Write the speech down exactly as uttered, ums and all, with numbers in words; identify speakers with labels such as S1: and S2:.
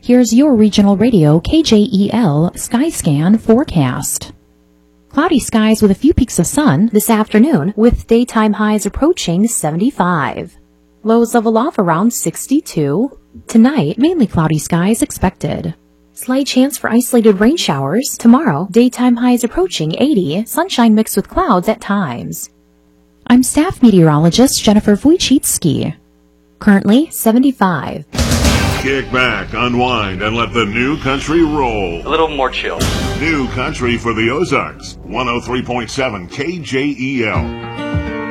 S1: Here's your regional radio K J E L Skyscan forecast. Cloudy skies with a few peaks of sun this afternoon, with daytime highs approaching seventy-five. Lows level off around sixty-two. Tonight, mainly cloudy skies expected. Slight chance for isolated rain showers. Tomorrow, daytime highs approaching eighty, sunshine mixed with clouds at times. I'm staff meteorologist Jennifer Wojcicki. Currently seventy-five.
S2: Kick back, unwind, and let the new country roll.
S3: A little more chill.
S2: New country for the Ozarks. one oh three point seven K J E L.